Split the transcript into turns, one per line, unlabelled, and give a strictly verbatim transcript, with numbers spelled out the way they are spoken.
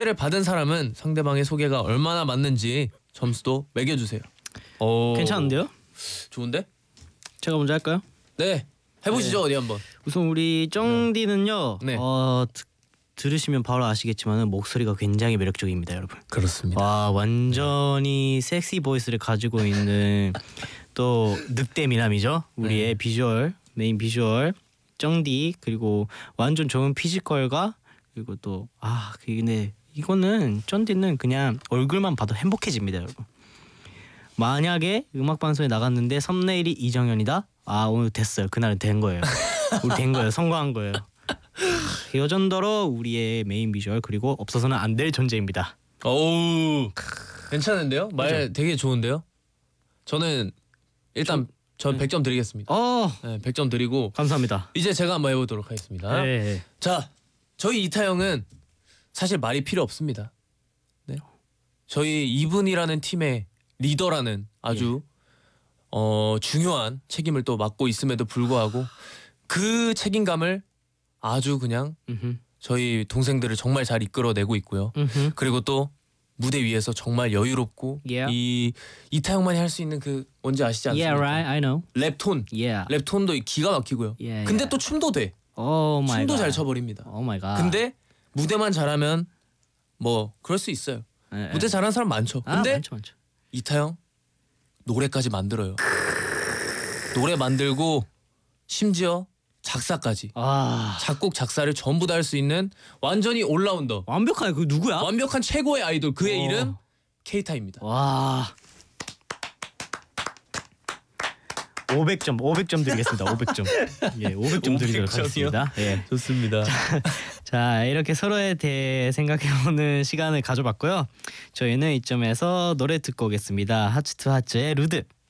를 받은 사람은 상대방의 소개가 얼마나 맞는지 점수도 매겨주세요. 오,
괜찮은데요?
좋은데?
제가 먼저 할까요?
네, 해보시죠.
네.
어디 한번.
우선 우리 쩡디는요.
네.
어, 드, 들으시면 바로 아시겠지만 목소리가 굉장히 매력적입니다, 여러분.
그렇습니다.
와, 완전히 섹시 보이스를 가지고 있는 또 늑대 미남이죠. 우리의
네.
비주얼, 메인 비주얼 쩡디, 그리고 완전 좋은 피지컬과 그리고 또 아, 근데 이거는 쩐디는 그냥 얼굴만 봐도 행복해집니다, 여러분. 만약에 음악 방송에 나갔는데 썸네일이 이정현이다. 아, 오늘 됐어요. 그날은 된 거예요. 우리 된 거예요. 성공한 거예요. 여전더러 우리의 메인 비주얼, 그리고 없어서는 안 될 존재입니다.
오우, 괜찮은데요? 말
그죠?
되게 좋은데요? 저는 일단 전
네.
백 점 드리겠습니다.
어,
네, 백 점 드리고
감사합니다.
이제 제가 한번 해보도록 하겠습니다.
네.
자, 저희 이타영은 사실 말이 필요 없습니다. 네, 저희 이분이라는 팀의 리더라는 아주 어, 중요한 책임을 또 맡고 있음에도 불구하고 그 책임감을 아주 그냥
음흠.
저희 동생들을 정말 잘 이끌어내고 있고요.
음흠.
그리고 또 무대 위에서 정말 여유롭고
Yeah.
이 이타영만이 할 수 있는 그 뭔지 아시지 않습니까?
Yeah, right. I know.
랩톤,
Yeah.
랩톤도 기가 막히고요.
Yeah,
근데
yeah.
또 춤도 돼.
Oh my
춤도
god.
잘 춰버립니다.
Oh my god.
근데 무대만 잘하면 뭐 그럴 수 있어요.
네,
무대
네.
잘하는 사람 많죠.
아,
근데
많죠, 많죠.
이타영 노래까지 만들어요. 노래 만들고 심지어 작사까지.
아,
작곡 작사를 전부 다 할 수 있는 완전히 올라운더,
완벽하네. 그 누구야?
완벽한 최고의 아이돌, 그의
어.
이름 케이타입니다.
와. 오백 점, 오백 점 드리겠습니다. 오백 점. 예, 오백 점 드리도록
오백 점이요?
하겠습니다. 예.
좋습니다.
자, 이렇게 서로에 대해 생각해보는 시간을 가져봤고요. 저희는 이점에서 노래 듣고 오겠습니다. 하츠 투 하츠의 루드.